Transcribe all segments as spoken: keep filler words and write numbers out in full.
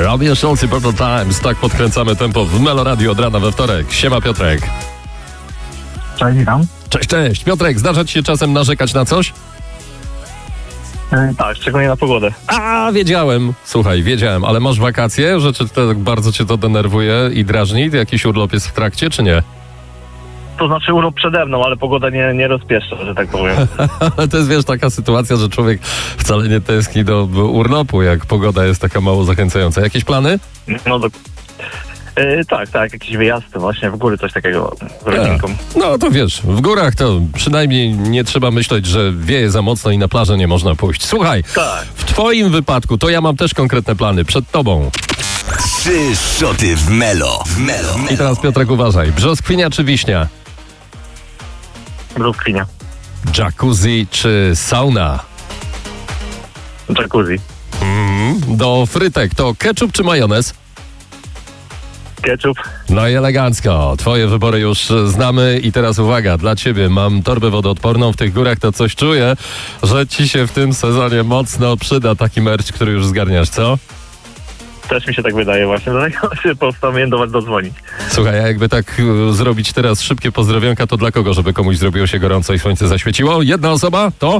Robię Schulz i Purple Times. Tak podkręcamy tempo w Melo Radio od rana we wtorek. Siema Piotrek. Cześć, witam. Cześć, cześć. Piotrek, zdarza ci się czasem narzekać na coś? Yy, tak, szczególnie na pogodę. A, wiedziałem. Słuchaj, wiedziałem, ale masz wakacje? Że czy tak bardzo cię to denerwuje i drażni? Jakiś urlop jest w trakcie, czy nie? To znaczy urlop przede mną, ale pogoda nie, nie rozpieszcza, że tak powiem. Ale to jest, wiesz, taka sytuacja, że człowiek wcale nie tęskni do urlopu, jak pogoda jest taka mało zachęcająca. Jakieś plany? No do... Yy, tak, tak, jakieś wyjazdy właśnie w góry, coś takiego z rodzinką. No to wiesz, w górach to przynajmniej nie trzeba myśleć, że wieje za mocno i na plażę nie można pójść. Słuchaj, Tak. w twoim wypadku to ja mam też konkretne plany przed tobą. Trzy szoty w Melo. W Melo. I teraz Piotrek uważaj, brzoskwinia czy wiśnia? Brzoskwinia. Jacuzzi czy sauna? Jacuzzi. Mm, do frytek to ketchup czy majonez? Ketchup. No i elegancko. Twoje wybory już znamy i teraz uwaga, dla ciebie mam torbę wodoodporną w tych górach, to coś czuję, że ci się w tym sezonie mocno przyda taki merch, który już zgarniasz, co? Też mi się tak wydaje właśnie, dlatego się postanowiłem do was dodzwonić. Słuchaj, a jakby tak y, zrobić teraz szybkie pozdrowionka, to dla kogo, żeby komuś zrobiło się gorąco i słońce zaświeciło? Jedna osoba? To?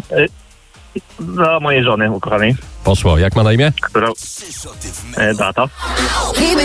Dla mojej żony ukochanej, Poszło. Jak ma na imię? która... Trzy szoty w E, Melo. data. Keep it